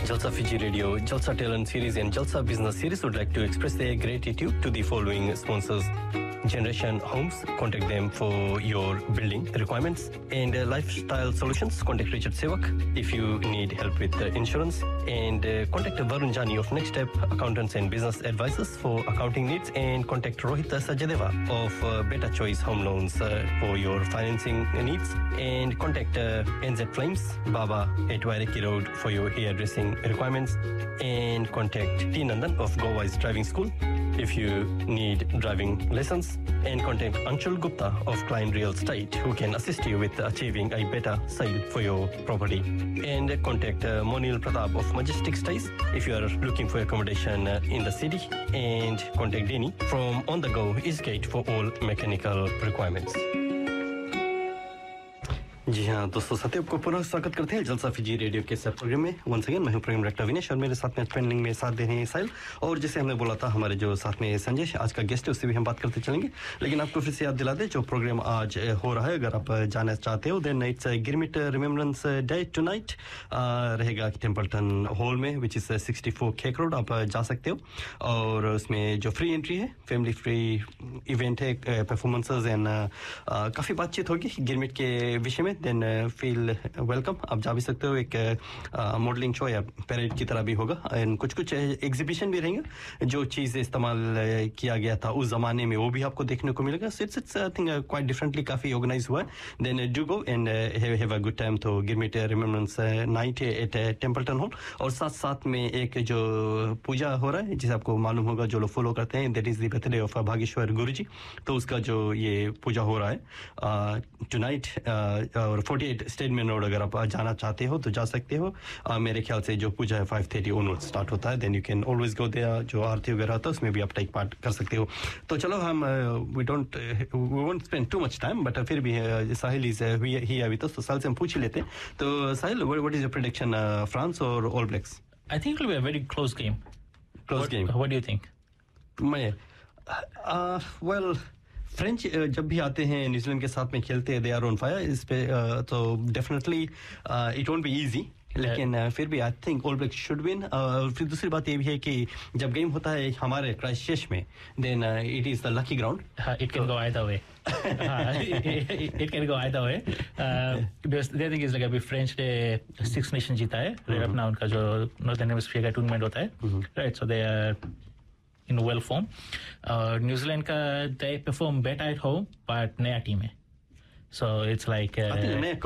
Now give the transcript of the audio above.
Jalsa Fiji Radio, Jalsa Talent Series and Jalsa Business Series would like to express their gratitude to the following sponsors. Generation Homes, contact them for your building requirements, and lifestyle solutions, contact Richard Sevak if you need help with insurance, and contact Varun Jani of Next Step Accountants and Business Advisors for accounting needs, and contact Rohit Sajadeva of Better Choice Home Loans for your financing needs, and contact NZ Flames Baba at Waireki Road for your hairdressing requirements, and contact T Nandan of Go Wise Driving School if you need driving lessons, and contact Anshul Gupta of Klein Real Estate who can assist you with achieving a better sale for your property, and contact Monil Pratap of Majestic Stays if you are looking for accommodation in the city, and contact Denny from On The Go Eastgate for all mechanical requirements. जी हाँ दोस्तों, सत्यप को पुनः स्वागत करते हैं जलसा Fiji radio के सब प्रोग्राम में। वंस अगेन मैं हूं प्रोग्राम डायरेक्टर विनेश और मेरे साथ में पैनलिंग में साथ दे रहे हैं साहिल, और जैसे हमने बोला था हमारे जो साथ में संजय आज का गेस्ट है उससे भी हम बात करते चलेंगे, लेकिन आपको फिर से याद दिला दें जो प्रोग्राम आज हो रहा है, अगर आप जाना चाहते हो then it's girmit remembrance day tonight रहेगा टेम्पल्टन हॉल में विच इज़ 64 केक रोड। आप जा सकते हो और उसमें जो फ्री एंट्री है, फैमिली फ्री इवेंट है, परफॉर्मेंसेज एंड काफ़ी बातचीत होगी गिरमिट के विषय में, देन फील वेलकम। आप जा भी सकते हो, एक मॉडलिंग शो या पैरेड की तरह भी होगा, एंड कुछ एग्जीबिशन भी रहेंगे, जो चीज़ इस्तेमाल किया गया था उस ज़माने में वो भी आपको देखने को मिलेगा। So it's I think quite differently काफ़ी ऑर्गेनाइज हुआ है। Then do go and have a good time. तो girmit remembrance night eight Templeton hall, और साथ साथ में एक जो पूजा हो रहा है जिसे आपको मालूम होगा जो लोग फॉलो करते हैं, that is the birthday of Bhageshwar गुरु जी। तो उसका जो ये पूजा हो रहा है टुनाइट, और 48 स्टेटमेंट रोड अगर आप जाना चाहते हो तो जा सकते हो। मेरे ख्याल से जो पूजा है 5:30 ऑनवर्ड स्टार्ट होता है, then you can always go there. जो आरती वगैरह होता है उसमें भी आप टेक पार्ट कर सकते हो। तो चलो हम we won't spend too much time, but फिर भी साहिल इज ही अभी तो साहिल से हम पूछ ही लेते हैं। तो साहिल, what is your prediction, France और all blacks? I think it will be a very close game. What do you think? मैं वेल फ्रेंच जब भी आते हैं न्यूजीलैंड के साथ में खेलते हैं, दे आर ऑन फायर इस पे, तो definitely it won't be easy, लेकिन फिर भी I think all blacks should win. और फिर दूसरी बात ये भी है कि जब गेम होता है हमारे क्राइस्टचर्च में, then it is the lucky ground. It can go either way. It can go either way. Because the thing is like अभी फ्रेंच ने 6 नेशन जीता है, अपना उनका जो नॉर्दर्न हेमिस्फीयर का टूर्नामेंट होता है, right? So they are in well form. New Zealand का they perform better at home, but नया टीम है, so it's like